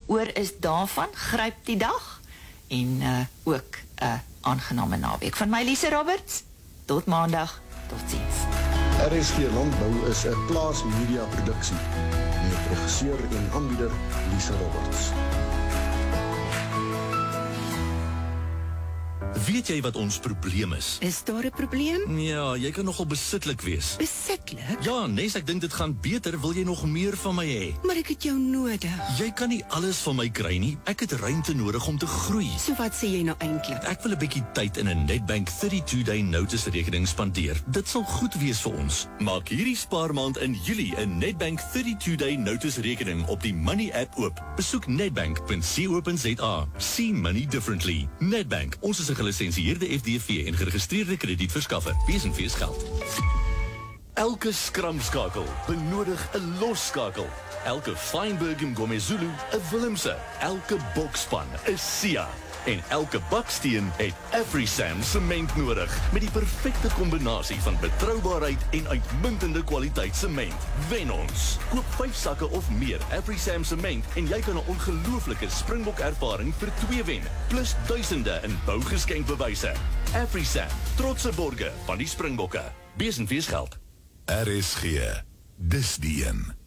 oor is daarvan, gryp die dag en ook 'n aangename naweek. Van my Lise Roberts, tot maandag, totsiens. RSG Landbou is 'n Plaas Media produksie met regisseur en aanbieder Lise Roberts. Weet jy wat ons probleem is? Is daar 'n probleem? Ja, jy kan nogal besitlik wees. Besitlik? Ja, Nes, ek dink dit gaan beter, wil jy nog meer van my hê? Maar ek het jou nodig. Jy kan nie alles van my kry nie. Ek het ruimte nodig om te groei. So wat sê jy nou eintlik? Ek wil 'n bietjie tyd in 'n Nedbank 32-day notice rekening spandeer. Dit sal goed wees vir ons. Maak hierdie spaarmaand in Julie 'n Nedbank 32-day notice rekening op die Money app oop. Besoek nedbank.co.za. See money differently. Nedbank, ons is 'n gelisensieerde FDV en geregistreerde kredietverskaffer. Wees en wees geld. Elke skramskakel benodig 'n losskakel. Elke Feinberg en Gomezulu 'n Willemse. Elke bokspan 'n Sia. En elke baksteen het AfriSam sement nodig met die perfekte kombinasie van betroubaarheid en uitmuntende kwaliteit sement. Wen ons. Koop 5 sakke of meer AfriSam sement en jy kan 'n ongelooflike Springbok ervaring vir 2 wen, plus duisende in bougeskenkbewyse. AfriSam, trotse borge van die Springbokke. Wees en wees geld. RSG, dis die een.